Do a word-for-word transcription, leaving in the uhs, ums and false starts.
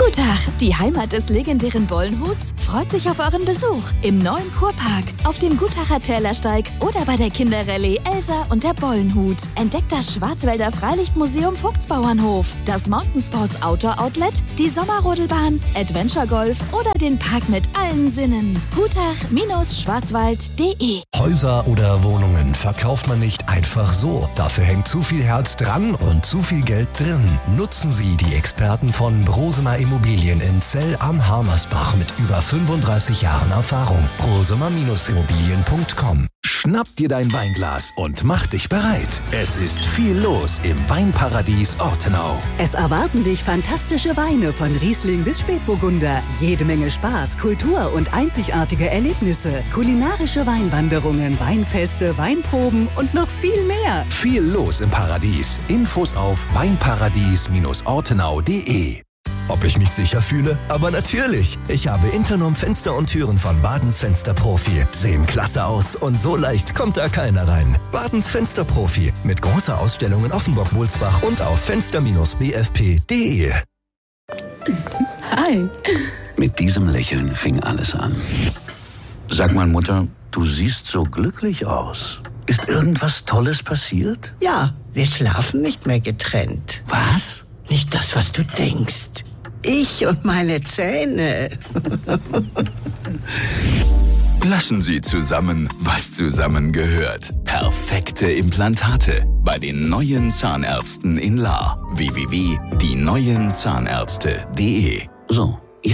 Gutach, die Heimat des legendären Bollenhuts, freut sich auf euren Besuch im neuen Kurpark, auf dem Gutacher Tälersteig oder bei der Kinderrallye Elsa und der Bollenhut. Entdeckt das Schwarzwälder Freilichtmuseum Vogtsbauernhof, das Mountainsports Outdoor Outlet, die Sommerrodelbahn, Adventure Golf oder den Park mit allen Sinnen. Gutach Schwarzwald punkt de Häuser oder Wohnungen verkauft man nicht einfach so. Dafür hängt zu viel Herz dran und zu viel Geld drin. Nutzen Sie die Experten von Brosemer Immobilien in Zell am Harmersbach mit über fünfunddreißig Jahren Erfahrung. brosemer Immobilien punkt com. Schnapp dir dein Weinglas und mach dich bereit. Es ist viel los im Weinparadies Ortenau. Es erwarten dich fantastische Weine von Riesling bis Spätburgunder. Jede Menge Spaß, Kultur und einzigartige Erlebnisse. Kulinarische Weinwanderungen, Weinfeste, Weinproben und noch viel mehr. Viel los im Paradies. Infos auf weinparadies Ortenau punkt de. Ob ich mich sicher fühle? Aber natürlich. Ich habe Internom Fenster und Türen von Badens Fensterprofi. Sehen klasse aus und so leicht kommt da keiner rein. Badens Fensterprofi mit großer Ausstellung in Offenburg-Mulzbach und auf fenster b f p punkt de. Hi. Mit diesem Lächeln fing alles an. Sag mal, Mutter, du siehst so glücklich aus. Ist irgendwas Tolles passiert? Ja, wir schlafen nicht mehr getrennt. Was? Nicht das, was du denkst. Ich und meine Zähne. Lassen Sie zusammen, was zusammengehört. Perfekte Implantate bei den neuen Zahnärzten in Lahr. w w w punkt die neuen Zahnärzte punkt de. So.